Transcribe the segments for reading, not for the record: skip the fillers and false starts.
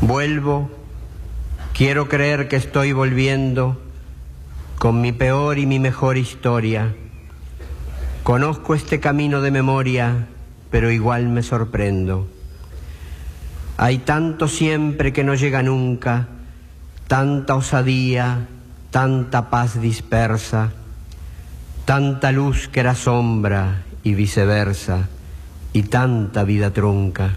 Vuelvo, quiero creer que estoy volviendo con mi peor y mi mejor historia. Conozco este camino de memoria, pero igual me sorprendo. Hay tanto siempre que no llega nunca, tanta osadía, tanta paz dispersa, tanta luz que era sombra y viceversa, y tanta vida trunca.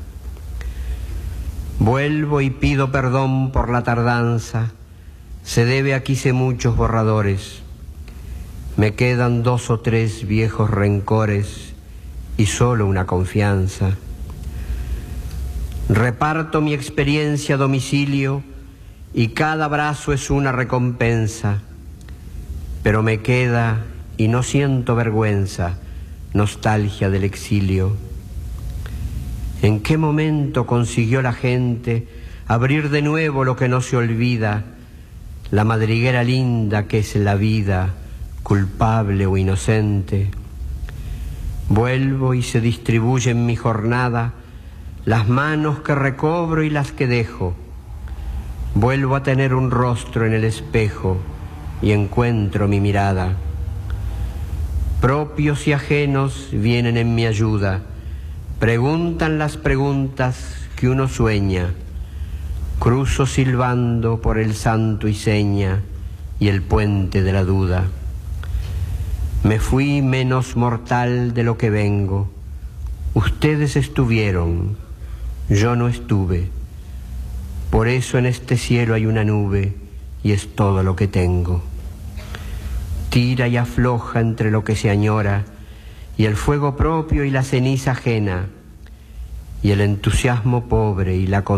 Vuelvo y pido perdón por la tardanza, se debe a que hice muchos borradores. Me quedan 2 o 3 viejos rencores y solo una confianza. Reparto mi experiencia a domicilio y cada abrazo es una recompensa, pero me queda, y no siento vergüenza, nostalgia del exilio. ¿En qué momento consiguió la gente abrir de nuevo lo que no se olvida, la madriguera linda que es la vida, culpable o inocente? Vuelvo y se distribuye en mi jornada las manos que recobro y las que dejo. Vuelvo a tener un rostro en el espejo y encuentro mi mirada. Propios y ajenos vienen en mi ayuda, preguntan las preguntas que uno sueña. Cruzo silbando por el santo y seña y el puente de la duda. Me fui menos mortal de lo que vengo. Ustedes estuvieron, yo no estuve. Por eso en este cielo hay una nube y es todo lo que tengo. Tira y afloja entre lo que se añora y el fuego propio y la ceniza ajena y el entusiasmo pobre y la